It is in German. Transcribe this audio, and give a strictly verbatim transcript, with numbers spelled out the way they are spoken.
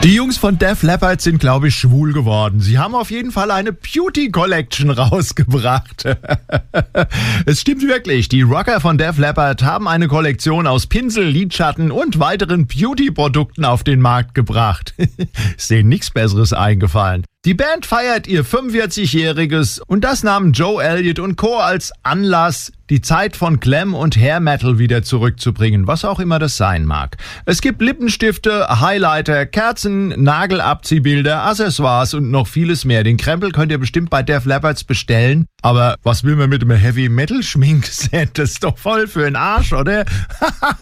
Die Jungs von Def Leppard sind, glaube ich, schwul geworden. Sie haben auf jeden Fall eine Beauty Collection rausgebracht. Es stimmt wirklich, die Rocker von Def Leppard haben eine Kollektion aus Pinsel, Lidschatten und weiteren Beauty-Produkten auf den Markt gebracht. Ist denen nichts Besseres eingefallen. Die Band feiert ihr fünfundvierzigjähriges und das nahmen Joe Elliott und Co. als Anlass, die Zeit von Glam und Hair Metal wieder zurückzubringen, was auch immer das sein mag. Es gibt Lippenstifte, Highlighter, Kerzen, Nagelabziehbilder, Accessoires und noch vieles mehr. Den Krempel könnt ihr bestimmt bei Def Leppard bestellen. Aber was will man mit einem Heavy Metal Schminkset? Das ist doch voll für den Arsch, oder?